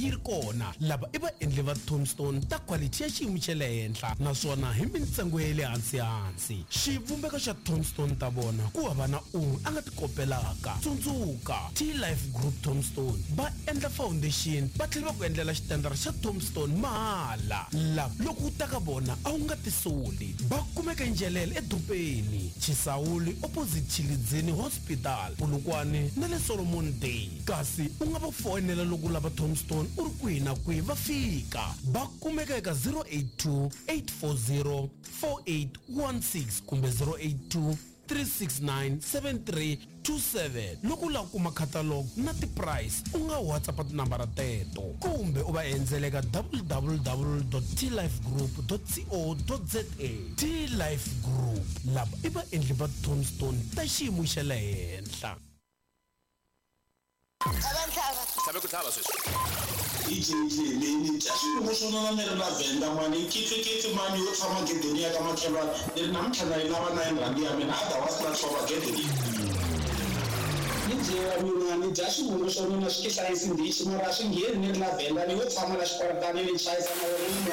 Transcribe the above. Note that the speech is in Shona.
yi ri kona lava i vaendli va tombstone ta quality ya xiyimo xa le henhla naswona hi mintsengo ya le hansi xivumbeko xa tombstone ta vona ku hava na a nga ti kopelaka. Tsundzuka T-Life Group Tombstone va endla foundation va tlhela va ku endlela xitendara xa tombstone mahala lava loko u ta ka vona a wu nga ti soli. Va kumeka Njelele edropeni Chisawuli opposite Chilidzini Hospital Polokwane na le Solomon Day. Kasi u nga va fonela loko lava tombstone u ri kwihi na kwihi va fika. Va kumeka eka 082 840 4816 kumbe 082 369 7327. Loko u lava ku kuma catalog na ti-price u nga WhatsApp tinambara teto kumbe u va endzela eka www.tlifegroup.co.za. T-Life Group lava i vaendli va tombstone ta xiyimo xa le henhla. Sabe ku thaba sweswi. Ijini leni tasho shona na le lavenda mani kithi mani yo tshama gedeni ya ka makhelwana le namtlhana ina va 9 rand ya mina ada wasina xoba gedeni njera mina ni jashi muno shona na xihlayisi ndichi mara swi ngeni ni lavenda ni yo tshama na xikwaratani ni chayisa na wena